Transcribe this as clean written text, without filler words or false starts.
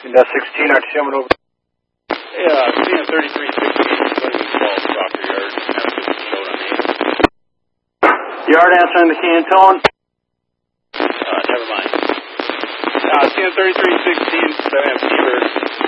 That's 16, RTM over. Yeah, CN 3316, soccer yard. Yard answering the key and tone. Never mind. CN 3316, 7 Fever.